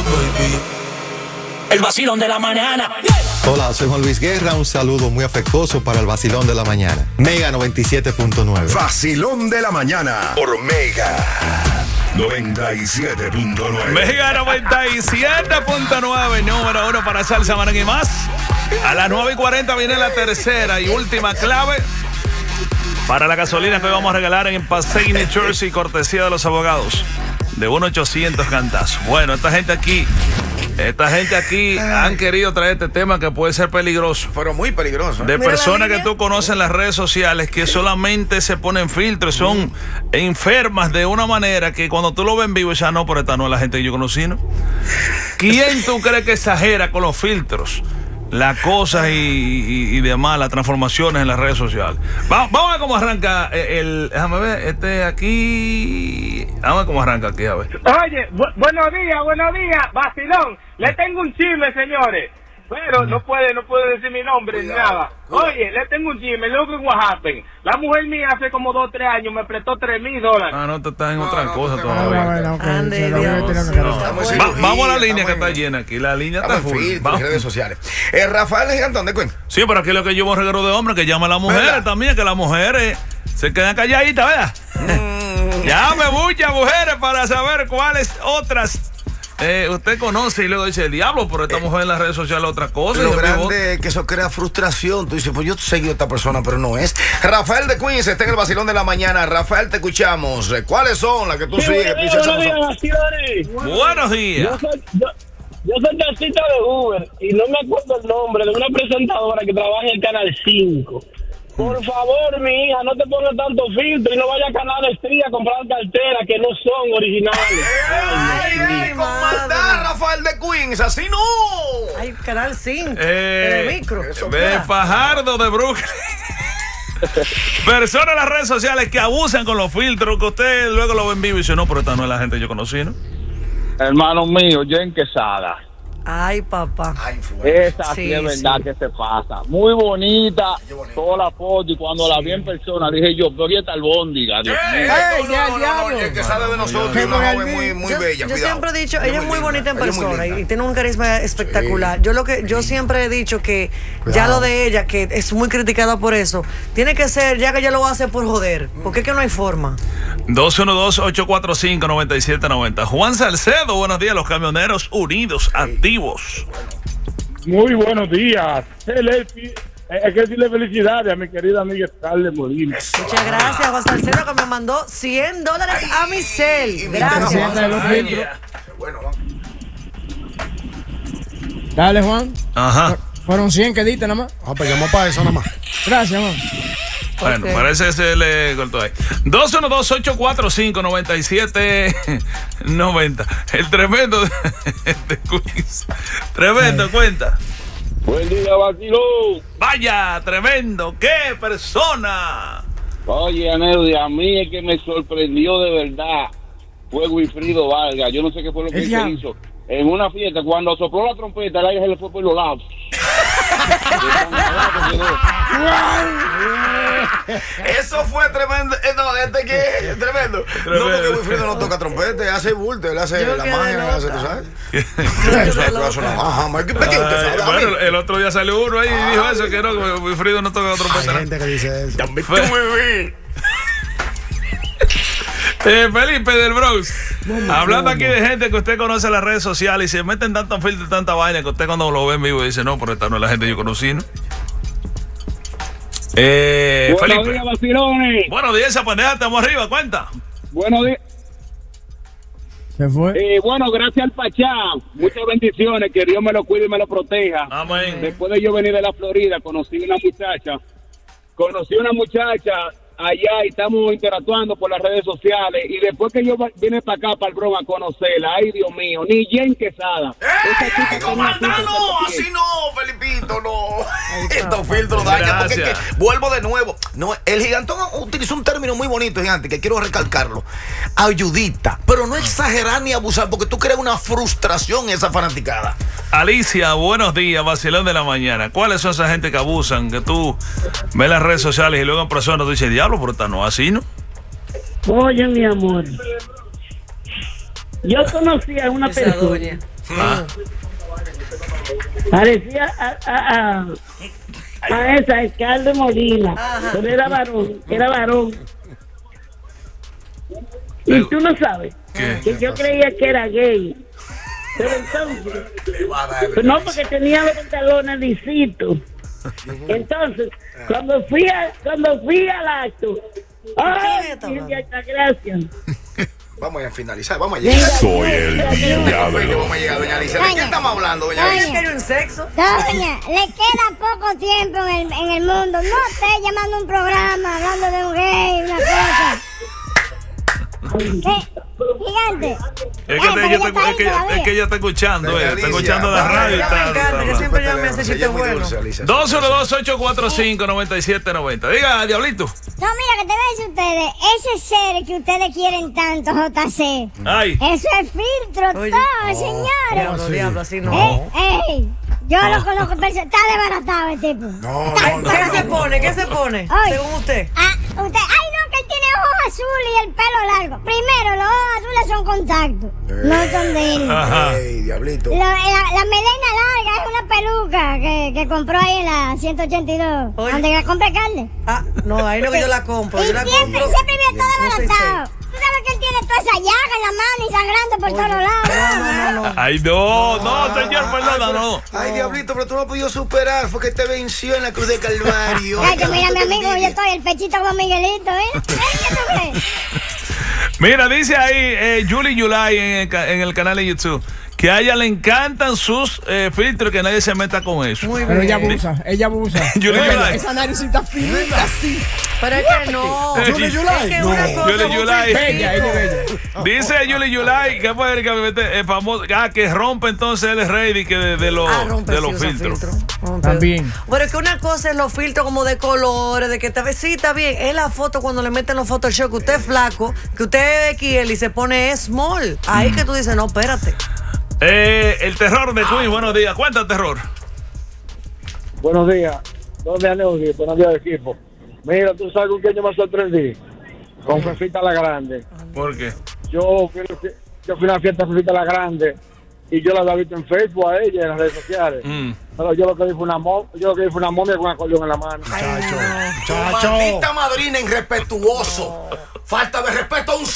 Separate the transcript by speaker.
Speaker 1: baby. El vacilón de la mañana.
Speaker 2: Hola, soy Juan Luis Guerra. Un saludo muy afectuoso para el vacilón de la mañana. Mega 97.9.
Speaker 3: Vacilón de la mañana por Mega 97.9.
Speaker 4: Mega 97.9, número 1 para salsa, manín y más. A las 9:40 viene la tercera y última clave para la gasolina que hoy vamos a regalar en Passaic, New Jersey, cortesía de los abogados de 1-800 Cantazo. Bueno, esta gente aquí han querido traer este tema que puede ser peligroso.
Speaker 5: Pero muy peligroso.
Speaker 4: De personas que tú conoces en las redes sociales que solamente se ponen filtros, son enfermas de una manera que cuando tú lo ves en vivo, ya no, pero esta no es la gente que yo conocí, ¿no? ¿Quién tú crees que exagera con los filtros? Las cosas y demás, las transformaciones en las redes sociales. Vamos a ver cómo arranca déjame ver, aquí. Vamos a ver cómo arranca aquí, a ver.
Speaker 6: Oye, buenos días, vacilón. Le tengo un chisme, señores. Pero no puede decir mi nombre ni nada. Oye, le tengo un chisme. Look at what happened. La mujer mía hace como 2 o 3 años me prestó $3,000.
Speaker 4: Ah, no, te estás en otra cosa todavía. Vamos a la línea que está llena aquí. La línea está full.
Speaker 5: Vamos. Redes sociales. Rafael Gigantón, ¿de cuenta?
Speaker 4: Sí, pero aquí lo que llevo un regalo de hombre que llama a las mujeres también, que las mujeres se quedan calladitas, ¿verdad? Llame muchas mujeres para saber cuáles otras usted conoce y luego dice el diablo, pero esta mujer en las redes sociales otra cosa.
Speaker 5: Lo grande es que eso crea frustración. Tú dices, pues yo seguí a esta persona, pero no es. Rafael de Queens está en el vacilón de la mañana. Rafael, te escuchamos. ¿Cuáles son las que tú sigues?
Speaker 4: Buenos días.
Speaker 6: Yo soy taxista de Uber y no me acuerdo el nombre de una presentadora que trabaja en el Canal 5. Por favor, mi hija, no te pongas tanto filtro y no vayas a Canal Estrella a comprar carteras que no son originales.
Speaker 5: ¡Ay, ¿cómo está Rafael de Queens? Así no.
Speaker 7: Ay, Canal 5, de micro.
Speaker 4: De Fajardo, de Brooklyn. Personas en las redes sociales que abusan con los filtros, que usted luego lo ve en vivo y dice, no, pero esta no es la gente que yo conocí, ¿no?
Speaker 6: Hermano mío, Jen Quesada.
Speaker 7: Ay, papá.
Speaker 6: Esa sí es verdad que se pasa. Muy bonita, toda la foto. Y cuando la vi en persona, dije yo, pero aquí está el Bóndiga.
Speaker 5: No, que sale de nosotros, una joven muy bella.
Speaker 7: Yo siempre he dicho, ella es muy bonita en persona y tiene un carisma espectacular. Yo siempre he dicho que ya lo de ella, que es muy criticada por eso, tiene que ser, ya que ella lo va a hacer por joder. Porque es que no hay forma.
Speaker 4: 212-845-9790. Juan Salcedo, buenos días, los camioneros unidos, activos.
Speaker 6: Muy buenos días. Hay que decirle felicidades a mi querida amiga Scarlett Molina.
Speaker 7: Muchas gracias, Juan Salcedo, que me mandó $100 a mi cel. Gracias.
Speaker 5: Bueno,
Speaker 8: dale, Juan.
Speaker 4: Ajá.
Speaker 8: Fueron 100 que diste nada más.
Speaker 2: Pues llamó para eso nada más.
Speaker 8: Gracias, Juan.
Speaker 4: Bueno, okay. Parece que se le cortó ahí. 212-845-9790. El tremendo de Queens. Tremendo, cuenta.
Speaker 6: Buen día, vacilón.
Speaker 4: Vaya, tremendo. ¡Qué persona!
Speaker 6: Oye, Aneudi, a mí es que me sorprendió de verdad fue Wilfrido Vargas. Yo no sé qué fue lo que él hizo. En una fiesta, cuando sopló la trompeta, el aire se le fue por los lados.
Speaker 5: Eso fue tremendo. No, que es tremendo. No, porque Wilfrido no toca trompeta, él hace bulto, él hace la magia, él hace, ¿tú sabes?
Speaker 4: Bueno, el otro día salió uno ahí y dijo eso, que no, que Wilfrido no toca trompeta.
Speaker 2: Hay gente que dice eso.
Speaker 4: Felipe del Bronx, hablando aquí de gente que usted conoce en las redes sociales y se meten tanto filtro y tanta vaina que usted cuando lo ve en vivo dice, no, pero esta no es la gente que yo conocí, ¿no?
Speaker 6: Buenos
Speaker 4: Felipe.
Speaker 6: días, vacilones.
Speaker 4: Buenos días, esa pendeja, estamos arriba, cuenta.
Speaker 6: Buenos días.
Speaker 8: Se fue.
Speaker 6: Bueno, gracias al Pachá. Muchas bendiciones, que Dios me lo cuide y me lo proteja.
Speaker 4: Amén.
Speaker 6: Después de yo venir de la Florida, conocí una muchacha allá y estamos interactuando por las redes sociales y después que yo vine para acá, para el Bronx, a conocerla, ay Dios mío, ni Jen Quesada.
Speaker 5: Así no, Felipito, no. Estos filtros dañan, porque es que, vuelvo de nuevo. No, el Gigantón utilizó un término muy bonito, gigante, que quiero recalcarlo. Ayudita, pero no exagerar ni abusar, porque tú creas una frustración en esa fanaticada.
Speaker 4: Alicia, buenos días, vacilón de la mañana. ¿Cuáles son esa gente que abusan, que tú ves las redes sociales y luego en persona tú dices, diablo, pero está no así, ¿no?
Speaker 9: Oye, mi amor, yo conocí a una persona Parecía a esa Escalde Molina, pero era varón. Y tú no sabes que yo creía que era gay. Pero entonces, no, porque tenía los pantalones lisitos. Entonces, cuando fui al acto, gracias.
Speaker 5: Vamos a finalizar, vamos a llegar.
Speaker 3: Soy el diablo.
Speaker 5: Vamos a llegar, doña Alicia. ¿De qué estamos hablando, doña Alicia?
Speaker 7: ¿Quiere un sexo?
Speaker 10: Doña, le queda poco tiempo en el mundo. No esté llamando a un programa hablando de un gay, una cosa. Gigante.
Speaker 4: Es que ella está escuchando, está escuchando la radio.
Speaker 7: Me encanta, que siempre ella me hace chistes buenos.
Speaker 4: 212-845-9790. Diga, Diablito.
Speaker 10: No, mira, que te voy a decir ustedes, ese ser que ustedes quieren tanto, JC.
Speaker 4: Ay.
Speaker 10: Eso es filtro,
Speaker 7: Oye.
Speaker 10: todo, señores.
Speaker 7: No, diablo, así no.
Speaker 10: Yo lo conozco, pero está desbaratado el tipo.
Speaker 7: ¿Qué se pone?
Speaker 10: Oye.
Speaker 7: Según usted.
Speaker 10: Ay, no, que él tiene ojos azules y el pelo largo. Primero, los ojos azules son contactos, no son de él.
Speaker 5: Ey, diablito.
Speaker 10: La melena larga es una peluca que compró ahí en la 182.
Speaker 7: Oye.
Speaker 10: Donde la compra carne.
Speaker 7: No, ahí no que yo la compro.
Speaker 10: Y
Speaker 7: Yo la
Speaker 10: siempre
Speaker 7: compro.
Speaker 10: viene todo desbaratado. Tú sabes que él tiene toda esa llaga en la mano y sangrando por todos lados.
Speaker 7: No.
Speaker 4: Ay, no, señor, perdona, no.
Speaker 5: Ay, diablito, pero tú no has podido superar. Fue que te venció en la cruz de Calvario.
Speaker 10: Ay, que mira, mi amigo, yo estoy el pechito como Miguelito, ¿eh?
Speaker 4: Mira, dice ahí Julie Yulai en el canal de YouTube que a ella le encantan sus filtros, que nadie se meta con eso.
Speaker 7: Muy
Speaker 8: Pero
Speaker 7: bien.
Speaker 8: ella abusa.
Speaker 4: Julie Yulai.
Speaker 8: Esa naricita finita así.
Speaker 7: Pero es que no.
Speaker 8: Julie Yulai.
Speaker 7: Es que una cosa
Speaker 4: Julie
Speaker 7: es un
Speaker 4: Yulai.
Speaker 8: Bella, ella es bella.
Speaker 4: Dice Julie Yulai que fue el famoso, que rompe entonces el rating que de los filtros.
Speaker 8: También.
Speaker 7: Pero es que una cosa es los filtros como de colores, de que sí está bien. Es la foto cuando le meten los Photoshop, que usted es flaco, que usted es XL y se pone small. Ahí que tú dices, no, espérate.
Speaker 4: El terror de Queen, buenos días. Cuenta terror.
Speaker 6: Buenos días. ¿Dónde anda hoy? Buenos días, equipo. Mira, tú sabes con quién yo me sorprendí. Con Fefita la Grande.
Speaker 4: ¿Por qué?
Speaker 6: Yo fui a una fiesta de Fefita la Grande y yo la había visto en Facebook a ella, en las redes sociales. Pero yo lo que vi fue una momia con un acordeón en la mano.
Speaker 5: Tu maldita madrina irrespetuoso. Falta de respeto a un